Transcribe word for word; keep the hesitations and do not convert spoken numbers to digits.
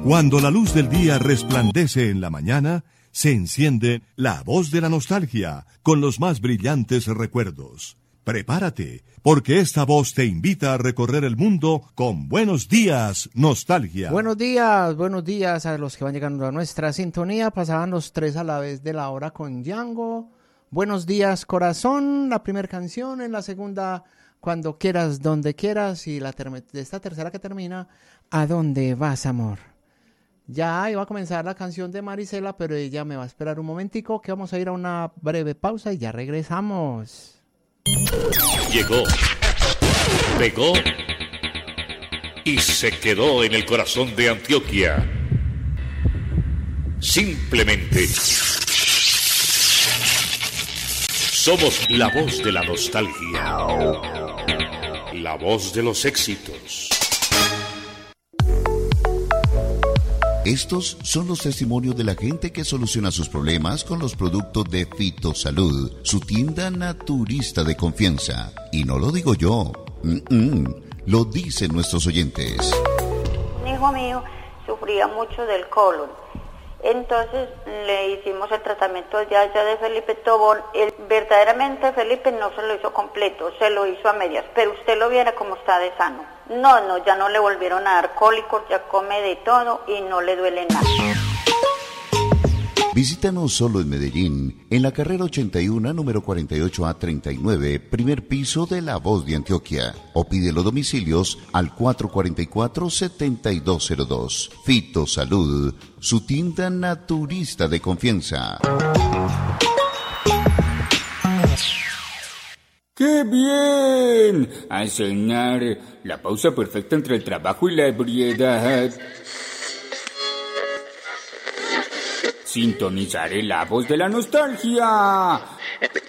Cuando la luz del día resplandece en la mañana, se enciende la voz de la nostalgia con los más brillantes recuerdos. Prepárate, porque esta voz te invita a recorrer el mundo con Buenos Días, Nostalgia. Buenos días, buenos días a los que van llegando a nuestra sintonía. Pasaban los tres a la vez de la hora con Django. Buenos días, corazón, la primera canción. En la segunda, Cuando quieras, donde quieras. Y la ter- de esta tercera que termina, ¿A dónde vas, amor? Ya iba a comenzar la canción de Marisela, pero ella me va a esperar un momentico, que vamos a ir a una breve pausa y ya regresamos. Llegó, pegó y se quedó en el corazón de Antioquia. Simplemente somos la voz de la nostalgia, la voz de los éxitos. Estos son los testimonios de la gente que soluciona sus problemas con los productos de Fitosalud, su tienda naturista de confianza. Y no lo digo yo, Mm-mm. lo dicen nuestros oyentes. Un hijo mío sufría mucho del colon, entonces le hicimos el tratamiento ya, ya de Felipe Tobón. Él, verdaderamente Felipe no se lo hizo completo, se lo hizo a medias, pero usted lo viera como está de sano. No, no, ya no le volvieron a dar cólicos, ya come de todo y no le duele nada. Visítanos solo en Medellín, en la carrera ochenta y uno, número cuarenta y ocho A treinta y nueve, primer piso de La Voz de Antioquia. O pide los domicilios al cuatro cuatro cuatro, siete dos cero dos. Fitosalud, su tienda naturista de confianza. ¡Qué bien! A cenar, la pausa perfecta entre el trabajo y la ebriedad. Sintonizaré la voz de la nostalgia.